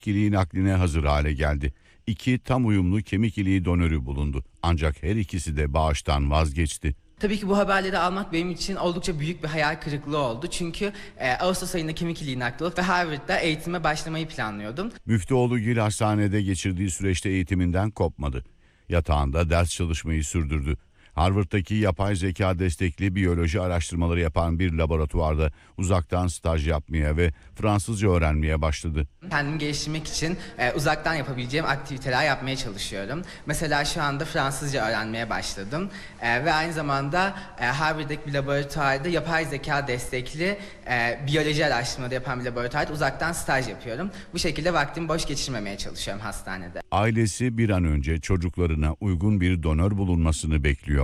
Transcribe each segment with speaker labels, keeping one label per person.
Speaker 1: iliği nakline hazır hale geldi. 2 tam uyumlu kemik iliği donörü bulundu. Ancak her ikisi de bağıştan vazgeçti.
Speaker 2: Tabii ki bu haberleri almak benim için oldukça büyük bir hayal kırıklığı oldu. Çünkü Ağustos ayında kemik iliği nakli olup ve Harvard'da eğitime başlamayı planlıyordum.
Speaker 1: Müftüoğlu'gil hastanede geçirdiği süreçte eğitiminden kopmadı. Yatağında ders çalışmayı sürdürdü. Harvard'daki yapay zeka destekli biyoloji araştırmaları yapan bir laboratuvarda uzaktan staj yapmaya ve Fransızca öğrenmeye başladı.
Speaker 2: Kendimi geliştirmek için uzaktan yapabileceğim aktiviteler yapmaya çalışıyorum. Mesela şu anda Fransızca öğrenmeye başladım. Ve aynı zamanda Harvard'daki bir laboratuvarda yapay zeka destekli biyoloji araştırmaları yapan bir laboratuvarda uzaktan staj yapıyorum. Bu şekilde vaktimi boş geçirmemeye çalışıyorum hastanede.
Speaker 1: Ailesi bir an önce çocuklarına uygun bir donör bulunmasını bekliyor.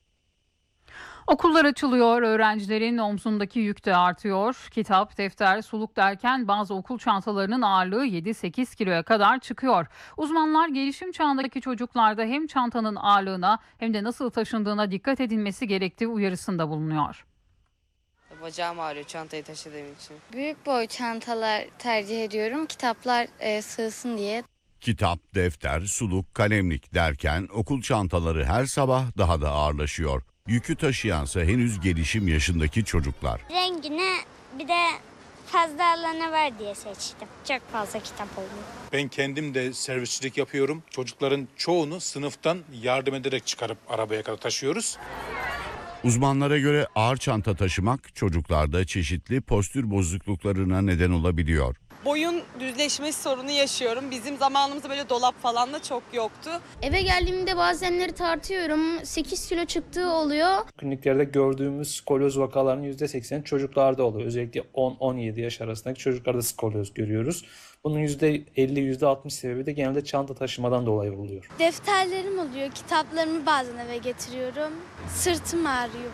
Speaker 3: Okullar açılıyor, öğrencilerin omzundaki yük de artıyor. Kitap, defter, suluk derken bazı okul çantalarının ağırlığı 7-8 kiloya kadar çıkıyor. Uzmanlar gelişim çağındaki çocuklarda hem çantanın ağırlığına hem de nasıl taşındığına dikkat edilmesi gerektiği uyarısında bulunuyor.
Speaker 4: Bacağım ağrıyor çantayı taşıdığım için.
Speaker 5: Büyük boy çantalar tercih ediyorum. Kitaplar sığsın diye.
Speaker 1: Kitap, defter, suluk, kalemlik derken okul çantaları her sabah daha da ağırlaşıyor. Yükü taşıyansa henüz gelişim yaşındaki çocuklar.
Speaker 6: Rengine bir de fazla alanı var diye seçtim. Çok fazla kitap oldu.
Speaker 7: Ben kendim de servisçilik yapıyorum. Çocukların çoğunu sınıftan yardım ederek çıkarıp arabaya kadar taşıyoruz.
Speaker 1: Uzmanlara göre ağır çanta taşımak çocuklarda çeşitli postür bozukluklarına neden olabiliyor.
Speaker 8: Boyun düzleşmesi sorunu yaşıyorum. Bizim zamanımızda böyle dolap falan da çok yoktu.
Speaker 5: Eve geldiğimde bazenleri tartıyorum. 8 kilo çıktığı oluyor.
Speaker 9: Kliniklerde gördüğümüz skolyoz vakalarının %80'i çocuklarda oluyor. Özellikle 10-17 yaş arasındaki çocuklarda skolyoz görüyoruz. Bunun %50-%60 sebebi de genelde çanta taşımadan dolayı oluyor.
Speaker 6: Defterlerim oluyor. Kitaplarımı bazen eve getiriyorum. Sırtım ağrıyor.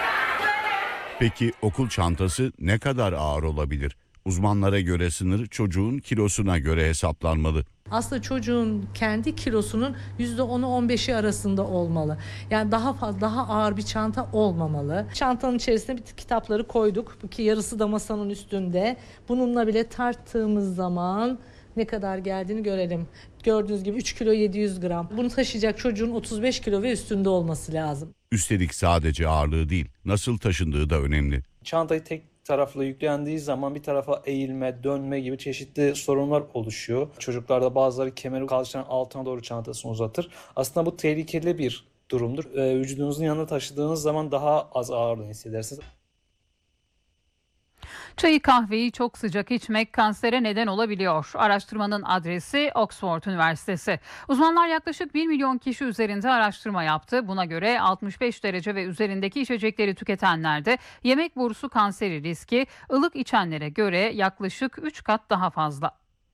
Speaker 1: Peki okul çantası ne kadar ağır olabilir? Uzmanlara göre sınır çocuğun kilosuna göre hesaplanmalı.
Speaker 10: Aslında çocuğun kendi kilosunun %10'u 15'i arasında olmalı. Yani daha ağır bir çanta olmamalı. Çantanın içerisine bir kitapları koyduk ki yarısı da masanın üstünde. Bununla bile tarttığımız zaman ne kadar geldiğini görelim. Gördüğünüz gibi 3 kilo 700 gram. Bunu taşıyacak çocuğun 35 kilo ve üstünde olması lazım.
Speaker 1: Üstelik sadece ağırlığı değil, nasıl taşındığı da önemli.
Speaker 9: Çantayı tek taraflı yüklendiği zaman bir tarafa eğilme, dönme gibi çeşitli sorunlar oluşuyor. Çocuklarda bazıları kemeri kalçanın altına doğru çantasını uzatır. Aslında bu tehlikeli bir durumdur. Vücudunuzun yanında taşıdığınız zaman daha az ağırlığını hissedersiniz.
Speaker 3: Çayı kahveyi çok sıcak içmek kansere neden olabiliyor. Araştırmanın adresi Oxford Üniversitesi. Uzmanlar yaklaşık 1 milyon kişi üzerinde araştırma yaptı. Buna göre 65 derece ve üzerindeki içecekleri tüketenlerde yemek borusu kanseri riski ılık içenlere göre yaklaşık 3 kat daha fazla.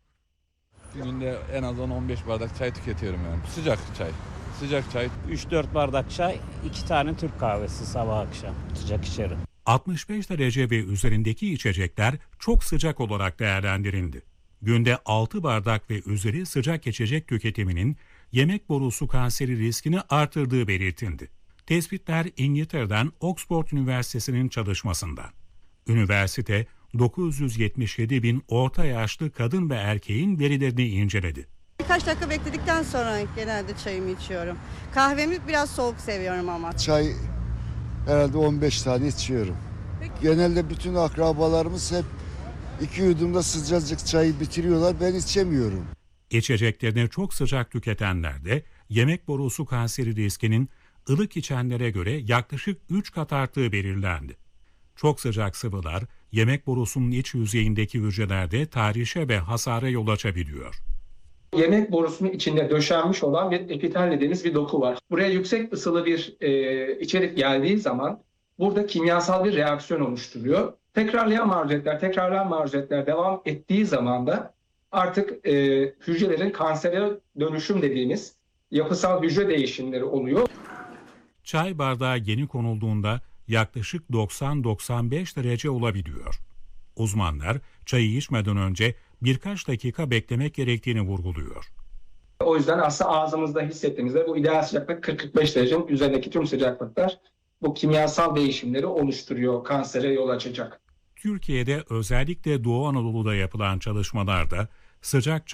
Speaker 11: Günde en az 10-15 bardak çay tüketiyorum yani. Sıcak çay. Sıcak çay.
Speaker 12: 3-4 bardak çay, 2 tane Türk kahvesi sabah akşam sıcak içerim.
Speaker 13: 65 derece ve üzerindeki içecekler çok sıcak olarak değerlendirildi. Günde 6 bardak ve üzeri sıcak içecek tüketiminin yemek borusu kanseri riskini artırdığı belirtildi. Tespitler İngiltere'den Oxford Üniversitesi'nin çalışmasından. Üniversite 977 bin orta yaşlı kadın ve erkeğin verilerini inceledi.
Speaker 14: Birkaç dakika bekledikten sonra genelde çayımı içiyorum. Kahvemi biraz soğuk seviyorum ama.
Speaker 15: Çay herhalde 15 tane içiyorum.
Speaker 14: Peki.
Speaker 15: Genelde bütün akrabalarımız hep 2 yudumda sıcacık çayı bitiriyorlar. Ben içemiyorum.
Speaker 13: İçeceklerini çok sıcak tüketenlerde yemek borusu kanseri riskinin ılık içenlere göre yaklaşık 3 kat arttığı belirlendi. Çok sıcak sıvılar yemek borusunun iç yüzeyindeki hücrelerde tahrişe ve hasara yol açabiliyor.
Speaker 16: Yemek borusunun içinde döşenmiş olan bir epitel dediğimiz bir doku var. Buraya yüksek ısılı bir içerik geldiği zaman burada kimyasal bir reaksiyon oluşturuyor. Tekrarlayan maruziyetler devam ettiği zaman da artık hücrelerin kansere dönüşüm dediğimiz yapısal hücre değişimleri oluyor.
Speaker 13: Çay bardağı yeni konulduğunda yaklaşık 90-95 derece olabiliyor. Uzmanlar çayı içmeden önce birkaç dakika beklemek gerektiğini vurguluyor.
Speaker 16: O yüzden aslında ağzımızda hissettiğimizde bu ideal sıcaklık 40-45 derecenin üzerindeki tüm sıcaklıklar bu kimyasal değişimleri oluşturuyor, kansere yol açacak.
Speaker 13: Türkiye'de özellikle Doğu Anadolu'da yapılan çalışmalarda sıcak